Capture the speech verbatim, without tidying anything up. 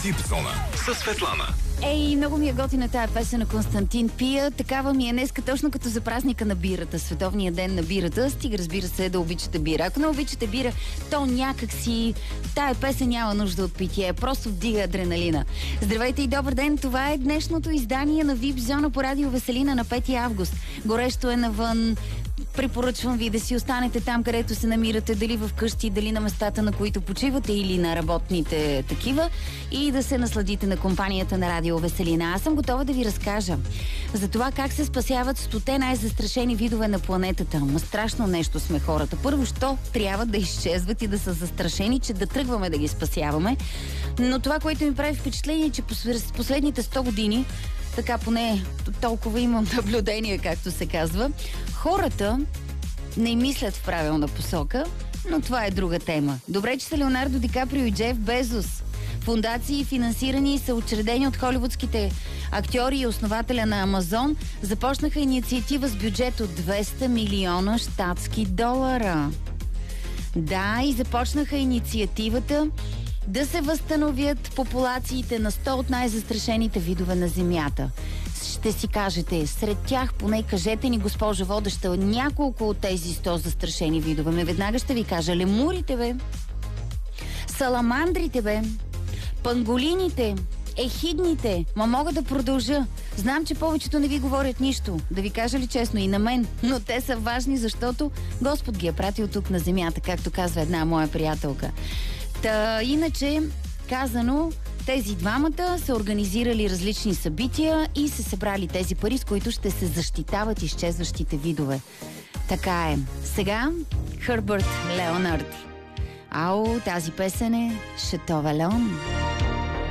Дип зона със Светлана. Ей, много ми е готина тая песен на Константин Пия. Такава ми е днеска, точно като за празника на бирата, Световния ден на бирата. Стига, разбира се, да обичате бира. Ако не обичате бира, то някак си тая песен няма нужда от питие. Просто вдига адреналина. Здравейте и добър ден. Това е днешното издание на Вип зона по радио Веселина на пети август. Горещо е навън. Препоръчвам ви да си останете там, където се намирате, дали в къщи, дали на местата, на които почивате или на работните такива, и да се насладите на компанията на радио Веселина. Аз съм готова да ви разкажа за това как се спасяват стоте най-застрашени видове на планетата. Ма страшно нещо сме хората. Първо, що трябва да изчезват и да са застрашени, че да тръгваме да ги спасяваме. Но това, което ми прави впечатление, е, че последните сто години, така поне толкова имам наблюдение, както се казва, хората не мислят в правилна посока, но това е друга тема. Добре, че са Леонардо Ди Каприо и Джеф Безос. Фондации, финансирани и са учредени от холивудските актьори и основателя на Амазон, започнаха инициатива с бюджет от двеста милиона щатски долара. Да, и започнаха инициативата да се възстановят популациите на сто от най-застрашените видове на Земята. Ще си кажете, сред тях, поне кажете ни, госпожо водеща, няколко от тези сто застрашени видове. Ме веднага ще ви кажа: лемурите, бе, саламандрите, бе, панголините, ехидните. Ма мога да продължа. Знам, че повечето не ви говорят нищо. Да ви кажа ли честно, и на мен. Но те са важни, защото Господ ги е пратил тук на Земята, както казва една моя приятелка. Та, иначе казано, тези двамата са организирали различни събития и са събрали тези пари, с които ще се защитават изчезващите видове. Така е. Сега Хърбърт Леонард. Ау, тази песен е Шато Валон.